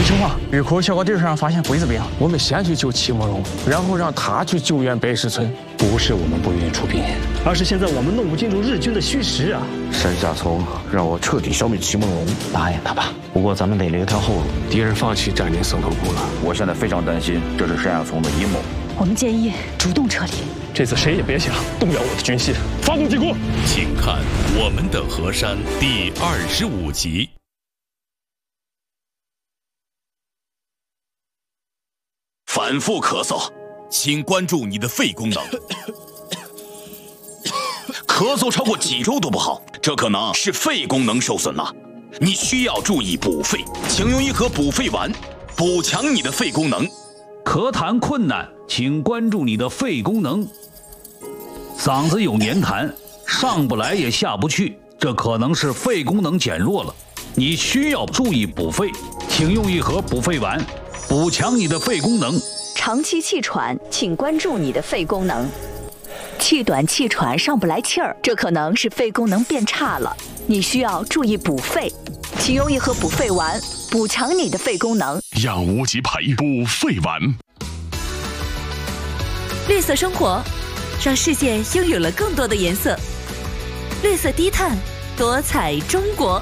情况？玉库小高地上发现鬼子兵， 我们先去救齐慕容，然后让他去救援白石村。 不是我们不愿意出兵， 而是现在我们弄不清楚日军的虚实啊！ 山下聪让我彻底消灭齐慕容， 答应他吧。不过咱们得留条后路。 敌人放弃占领僧头谷了， 我现在非常担心这是山下聪的阴谋。 我们建议主动撤离。 这次谁也别想动摇我的军心，发动进攻！ 请看《我们的河山》第25集。反复咳嗽，请关注你的肺功能。咳嗽超过几周都不好，这可能是肺功能受损了。你需要注意补肺，请用一盒补肺丸，补强你的肺功能。 咳痰困难，请关注你的肺功能。嗓子有黏痰，上不来也下不去，这可能是肺功能减弱了。你需要注意补肺，请用一盒补肺丸，补强你的肺功能。 长期气喘，请关注你的肺功能。气短气喘，上不来气儿，这可能是肺功能变差了。你需要注意补肺，请用一盒补肺丸，补强你的肺功能。 让无极牌补肺丸。 绿色生活，让世界拥有了更多的颜色。绿色低碳，多彩中国。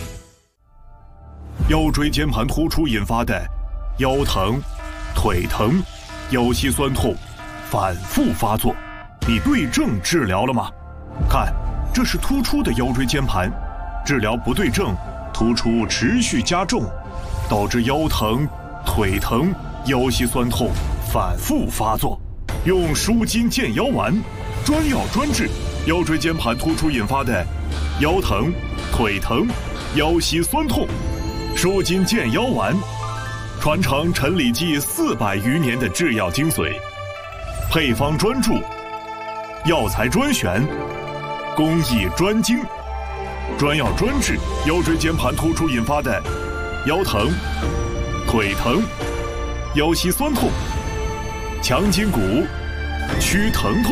腰椎间盘突出引发的腰疼、腿疼、腰膝酸痛反复发作，你对症治疗了吗？看，这是突出的腰椎间盘，治疗不对症，突出持续加重，导致腰疼、腿疼、腰膝酸痛反复发作。用舒筋健腰丸，专药专治腰椎间盘突出引发的腰疼、腿疼、腰膝酸痛。舒筋健腰丸，传承陈李济400余年的制药精髓，配方专注，药材专选，工艺专精，专药专治腰椎间盘突出引发的腰疼、腿疼、腰膝酸痛，强筋骨，祛疼痛。